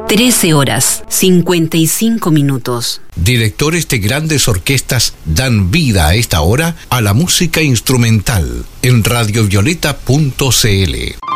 13:55. Directores de grandes orquestas dan vida a esta hora a la música instrumental en radiovioleta.cl.